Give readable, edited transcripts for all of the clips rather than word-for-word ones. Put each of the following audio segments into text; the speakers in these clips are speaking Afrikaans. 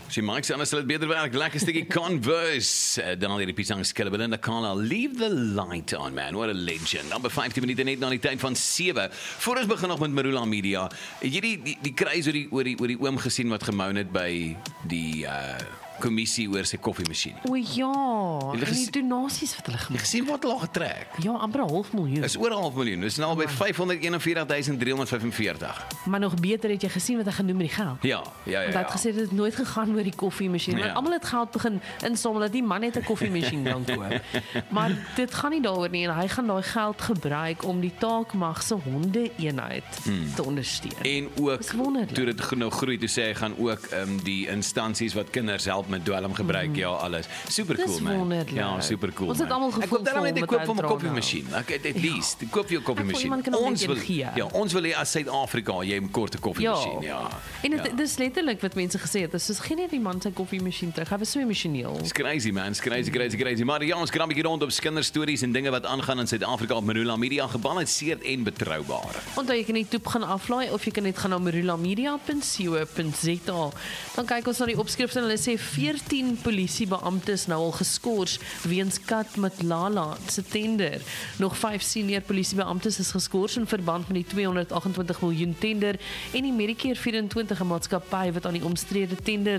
Sy Mike sê anders sal dit beter werk. Lekker stukkie Converse. Dan al die piesangskille. Belinda Carlisle, Leave the Light On, man. What a legend. Dan by 15 minute net na die tyd van 7. Voor ons begin nog met Marula Media. Het jy die kruis oor die oom gesien wat gemoun het by die kommissie oor sy koffiemasjien? O ja, en die donasies wat hulle Jy gemaak. gesien wat hulle al getrek? Ja, amper 500.000. Is oor 500.000. Dis nou al by 541.345. Maar nog beter het jy gesien wat hy genoem met die geld. Ja. Want hy het gesê dit het nooit gegaan oor die koffiemasjien. Want almal het geld begin insamel dat die man net 'n koffiemasjien kan koop. Maar dit gaan nie daaroor nie en hy gaan daai geld gebruik om die Taakmag se honde-eenheid te ondersteun. En ook Dis wonderlik. toe dit nou groei, toe sê hy gaan ook die instansies wat kinders help met dwelm gebruik, ja, alles. Super cool, Dis man. wonderlik. Ja, super cool. Ons het man. almal Ek gevoel koop daarom net vir ek hom koop wat vir 'n hy koffiemasjien. At least, ek koop vir jou 'n koffiemasjien. iemand kan hom net een gee. Ja, ons wil hê as Suid-Afrika jy 'n korte koffiemasjien, ja. En dit dis letterlik wat mense gesê het. Dis geen net die man sy koffiemasjien terug. Hy was so emosioneel. It's crazy, man. It's crazy. Maar ja, ons kan 'n bietjie rond op kinderstories en dinge wat aangaan in Suid-Afrika op Marula Media, gebalanseerd en betroubaar. Onthou jy kan net toep gaan aflaai of jy kan net gaan na marulamedia.co.za. Dan kyk ons na die opskrifte en hulle sê 14 polisiebeamptes nou al geskort weens Kat Matlala se tender. Nog 5 senior polisiebeamptes is geskort in verband met die 228 miljoen tender en die Medicare 24 maatskappy wat aan die omstrede Daai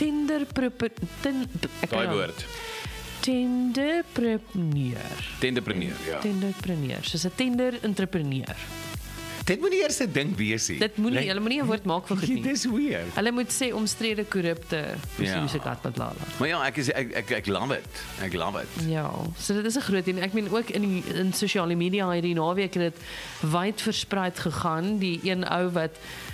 woord. Tenderpreneur, ja. Tenderpreneur, soos 'n tender-entrepreneur. Dit moet die eerste ding wees hier. Dit moenie, hulle moenie 'n woord maak van goed nie. Dis weird. Hulle moet sê omstrede korrupte polisie Kat Matlala. Maar ja, ek love it. Ek love it. Ja, so dit is 'n groot ding. Ek meen ook in sosiale media hierdie naweek het dit wyd verspreid gegaan. Die een ou wat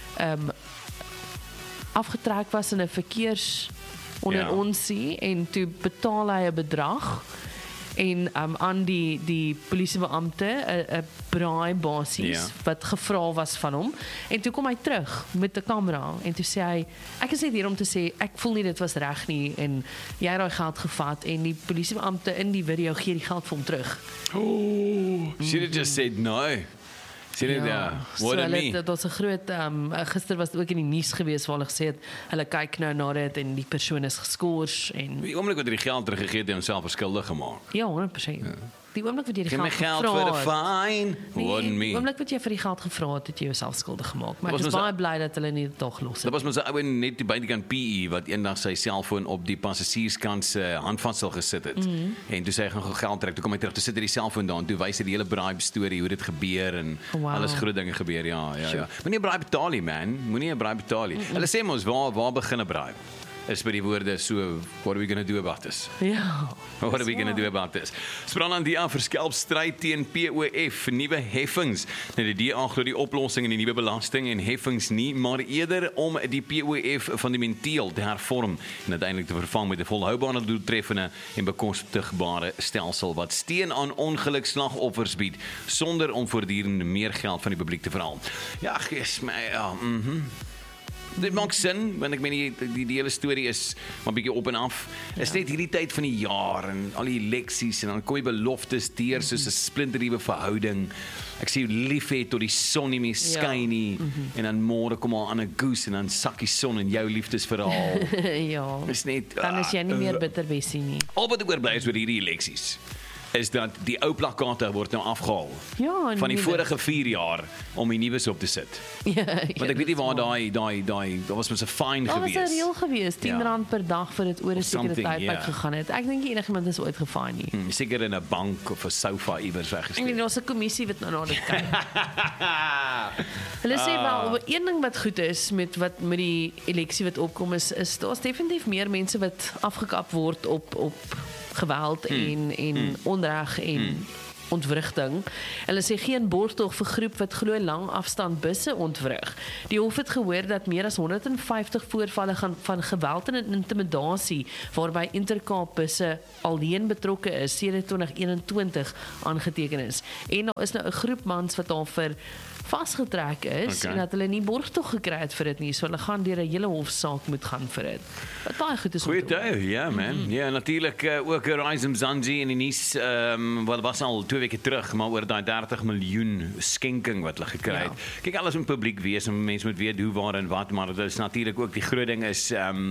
afgetrek was in 'n verkeers onsie en toe betaal hy 'n bedrag en aan die polisiebeampte 'n braai basies wat gevra was van hom en toe kom hy terug met 'n kamera en toe sê hy ek is net hier om te sê ek voel nie dit was reg nie en jy het daai geld gevat en die polisiebeampte in die video gee die geld vir hom terug. Should have just said no. Sien jy daar? What a me. Dit was 'n groot gister was dit ook in die nuus gewees waar hulle gesê het hulle kyk nou na dit en die persoon is geskort en Die oomblik wat hy die geld teruggegee het, homself verskuldig gemaak. ja, 100%. Die oomblik wat jy die Geen my geld geld vir 'n gevra het. fine. Wasn't Die me. oomblik wat jy vir die geld gevra het, het jy jouself skuldig gemaak. Maar ek was is mos baie bly dat hulle nie dit tog los Dat het. was mos 'n ou net die buitekant PE wat eendag sy selfoon op die passasierskant se handvatsel gesit het. En toe sê hy gaan gou geld trek. Toe kom hy terug, toe sit hy die selfoon daar en toe wys hy die hele bribe storie hoe dit gebeur en Wow. alles groot dinge gebeur. Ja. Moenie 'n bribe betaal nie, man. Moenie 'n bribe betaal nie. Hulle sê mos waar begin 'n bribe? Is by die woorde so, what are we going to do about this? Ja. What are we going to do about this? Sprang DA verskelp stryd teen POF, nuwe heffings. Nou die DA glo die oplossing in die nuwe belasting en heffings nie, maar eerder om die POF fundamenteel te hervorm en uiteindelik te vervang met 'n volhoubare, doeltreffende en bekostigbare stelsel wat steun aan ongelukslagoffers bied sonder om voortdurend meer geld van die publiek te vra. Ja, gee my Dit maak sin, want ek meen die hele storie is maar 'n bietjie op en af. Is net hierdie tyd van die jaar en al die eleksies en dan kom jy beloftes deur soos 'n splinternuwe verhouding. Ek sê lief hê tot die son nie meer skyn nie en dan môre kom al aan 'n goose en dan sak die son in jou liefdesverhaal. ja. Is net Dan is jy nie meer bitterwessie nie. al wat ek oorbly is oor hierdie eleksies is dat die ou plakkate word nou afgehaal. Ja, en Van die nuwe. vorige 4 jaar om die nuus op te sit. Ja, Want ek weet nie waar daai daar was mos 'n fine Daar was 'n gewees. reël gewees, R10 per dag vir dit oor 'n sekere something, tydperk ja. gegaan het. Ek dink nie enigiemand is ooit gefine nie. Seker in 'n bank of 'n sofa iewers Ek weggesteek. weet daar's 'n kommissie wat nou na dit kyk. Hulle sê wel een ding wat goed is met die eleksie wat opkom is daar's definitief meer mense wat afgekap word op geweld en onreg en ontwrigting. Hulle sê geen borgtog vir groep wat glo lang afstand busse ontwrig. Die hof het gehoor dat meer as 150 voorvalle van geweld en intimidasie waarby Intercape busse alleen betrokke is sedert 2021 aangeteken is. En daar is nou 'n groep mans wat daar vir vasgetrek is en dat hulle nie borgtog gekry het vir dit nie, so hulle gaan deur 'n hele hofsaak moet gaan vir dit. Wat baie goed is om Goeie te doen. tyd, ja man. Ja, natuurlik ook Rise Mzansi in die nuus, wat was al 2 weke terug, maar oor daai 30 miljoen skenking wat hulle gekry het. Kyk, alles moet publiek wees en mense moet weet hoe, waar en wat, maar dit is natuurlik ook die groot ding is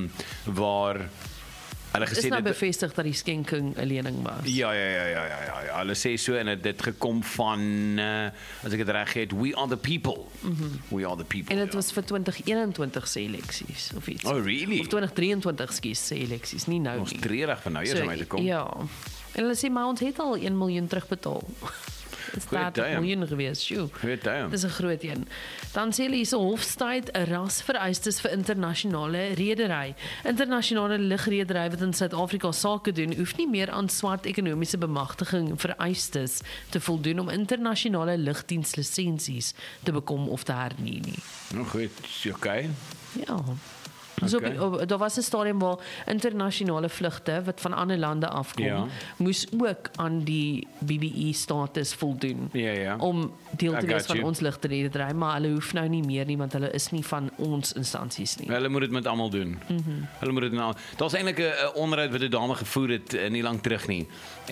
waar hulle gesê Is nou dit bevestig dat die skenking 'n lening was. Ja. Hulle sê so en dit gekom van as ek dit reg het, we are the people. We are the people. En dit was vir 2021 se eleksies of iets. Oh really? Of 2023 se eleksies, nie nou Ons nie. treurig van nou eers om uit te kom. Ja. En hulle sê maar ons het al 1 miljoen terugbetaal. Dit is 30 miljoen gewees, sjoe. Dis 'n groot een. Dan sê hulle hierse Hofstad 'n rasvereistes vir internasionale redery. Internasionale lugredery wat in Suid-Afrika sake doen, hoef nie meer aan swart ekonomiese bemagtiging vereistes te voldoen om internasionale lugdienslisensies te bekom of te hernie nie. Nou goed, okay. Ja. So daar was 'n stadium waar internasionale vlugte wat van ander lande afkom, moes ook aan die BBE status voldoen om deel te wees van ons lugredery, maar hulle hoef nou nie meer nie want hulle is nie van ons instansies nie. Hulle moet dit met almal doen. Hulle moet dit nou. Daar's eintlik 'n onderhoud wat 'n dame gevoer het nie lank terug nie.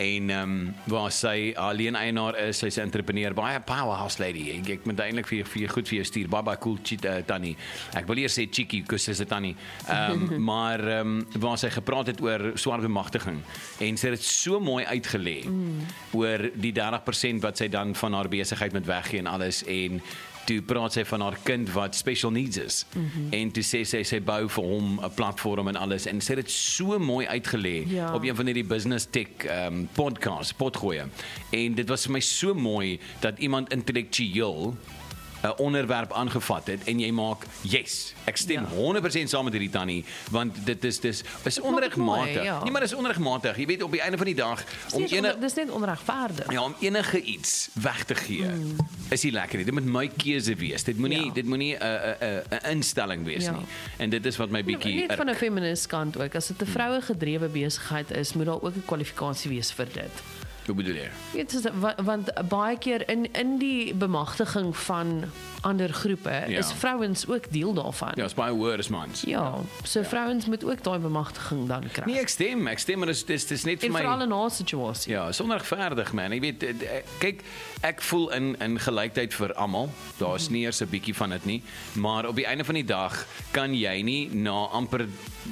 En waar sy alleen eienaar is, sy's 'n entrepreneur, baie powerhouse lady. Ek moet eintlik vir goed vir jou stuur. Baie cool tannie. Ek wil eers sê cheeky kus is dit tannie. Maar waar sy gepraat het oor swart bemagtiging en sy het dit so mooi uitgelê oor die 30% wat sy dan van haar besigheid met weggee en alles, en toe praat sy van haar kind wat special needs is en toe sê sy bou vir hom 'n platform en alles, en sy het dit so mooi uitgelê op een van hierdie business tech podcasts, potgoeie, en dit was vir my so mooi dat iemand intellektueel 'n onderwerp aangevat het en jy maak ek stem 100% saam met hierdie tannie, want dit is onregmatig. Nee, maar dis onregmatig. Jy weet, op die einde van die dag dis net onregverdig. Ja, om enige iets weg te gee is nie lekker nie. Dit moet my keuse wees. Dit moenie 'n instelling wees nie. En dit is wat my bietjie net van 'n feminist kant ook. As dit 'n vroue gedrewe besigheid is, moet daar ook 'n kwalifikasie wees vir dit. Hoe bedoel jy? Want baie keer in die bemagtiging van ander groepe is vrouens ook deel daarvan. Ja, is baie hoër as mans. Ja, so vrouens moet ook daai bemagtiging dan kry. Nee, ek stem, maar dis net vir my. En veral in haar situasie. Ja, is onregverdig man. Jy weet, kyk, ek voel in gelykheid vir almal. Daar's nie eers 'n bietjie van dit nie, maar op die einde van die dag kan jy nie na amper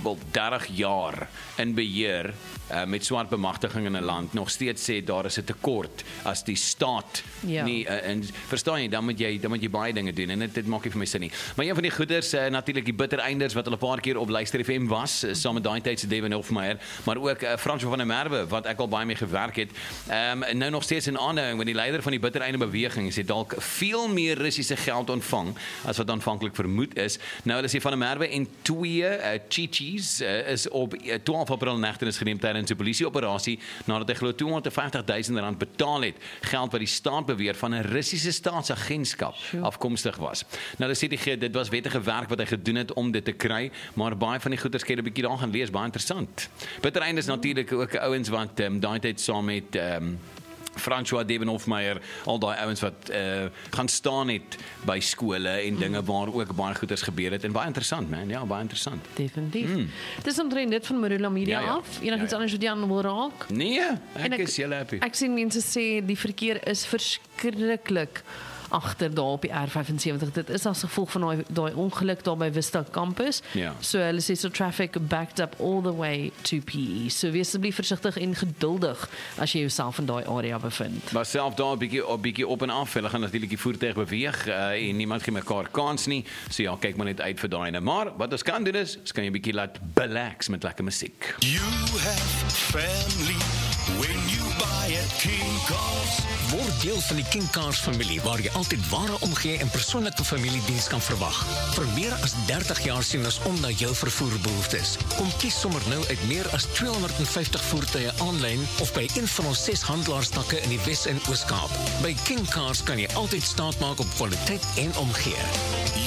30 jaar in beheer met swart bemagtiging in 'n land nog steeds sê daar is 'n tekort as die staat nie en verstaan jy, dan moet jy baie dinge doen en dit maak nie vir my sin nie. Maar een van die goeders natuurlik die bitter einders wat hulle 'n paar keer op Luister FM was, saam met daai tyd se Devin Hofmeyer, maar ook François van der Merwe wat ek al baie mee gewerk het. Nou nog steeds in aanhouding met die leier van die bitter einde beweging sê dalk veel meer Russiese geld ontvang as wat aanvanklik vermoed is. Nou hulle sê van der Merwe en 2 Chichis is op 12 April nagtenis geneem tydens 'n polisieoperasie nadat hy glo R250,000 betaal het, geld wat die staat beweer van 'n Russiese staatsagentskap afkomstig was. Nou hulle sê dit was wettige werk wat hy gedoen het om dit te kry, maar baie van die goeders kan jy 'n bietjie daar gaan lees, baie interessant. Bitter einde is natuurlik ook ouens wat daai tyd saam met François Devin Hofmeyer, al daai ouens wat gaan staan het by skole en dinge waar ook baie goeders gebeur het en baie interessant man, ja, baie interessant. Definitief. Dis omtrent dit van Marula Media af. Enigiets anders wat jy aan wil raak? Nee, ek is heel happy. Ek sien mense sê die verkeer is verskriklik agter daar op die R75. Dit is as gevolg van daai ongeluk daar by Vista Campus. So hulle sê so traffic backed up all the way to PE. So wees asseblief versigtig en geduldig as jy jouself in daai area bevind. Maar self daar 'n bietjie op en af. Hulle gaan natuurlik die voertuig beweeg en niemand gee mekaar kans nie. So ja, kyk maar net uit vir daai. Maar wat ons kan doen is, ons kan jy 'n bietjie laat relax met lekker musiek. You have family when you buy at King Cars. Word deel van die King Cars familie waar jy altyd ware omgee en persoonlike familiediens kan verwag. Vir meer as 30 jaar sien ons om na jou vervoerbehoeftes. Kom kies sommer nou uit meer as 250 voertuie aanlyn of by een van ons 6 handelaarstakke in die Wes- en Oos-Kaap. By King Cars kan jy altyd staat maak op kwaliteit en omgee.